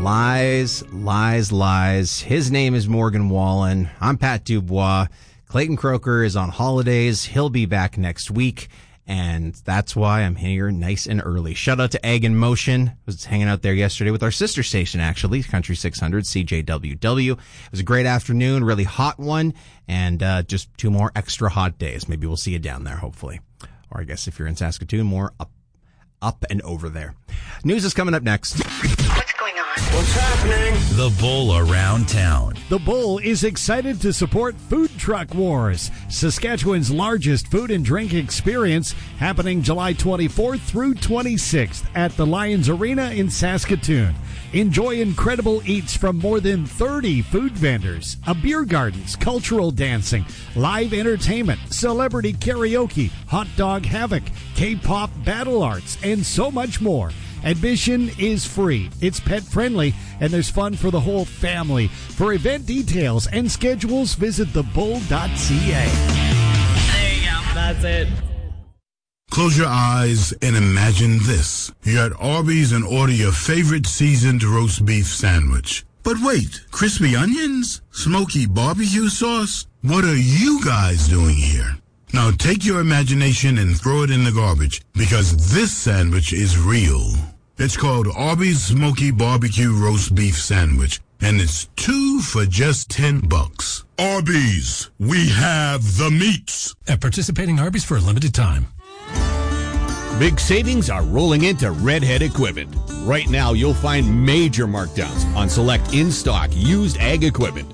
Lies, lies, lies. His name is Morgan Wallen. I'm Pat Dubois. Clayton Croker is on holidays. He'll be back next week, and that's why I'm here nice and early. Shout out to Egg in Motion. I was hanging out there yesterday with our sister station, actually, Country 600, CJWW. It was a great afternoon, really hot one, and just 2 more extra hot days. Maybe we'll see you down there, hopefully. Or I guess if you're in Saskatoon, more up and over there. News is coming up next. What's going on? What's happening? The Bull Around Town. The Bull is excited to support Food Truck Wars, Saskatchewan's largest food and drink experience, happening July 24th through 26th at the Lions Arena in Saskatoon. Enjoy incredible eats from more than 30 food vendors, a beer gardens, cultural dancing, live entertainment, celebrity karaoke, hot dog havoc, K-pop battle arts, and so much more. Admission is free, it's pet friendly, and there's fun for the whole family. For event details and schedules, visit thebull.ca. There you go. That's it. Close your eyes and imagine this. You're at Arby's and order your favorite seasoned roast beef sandwich. But wait, crispy onions? Smoky barbecue sauce? What are you guys doing here? Now take your imagination and throw it in the garbage, because this sandwich is real. It's called Arby's Smoky Barbecue Roast Beef Sandwich, and it's 2 for just $10. Arby's, we have the meats. At participating Arby's for a limited time. Big savings are rolling into Redhead Equipment. Right now, you'll find major markdowns on select in-stock used ag equipment.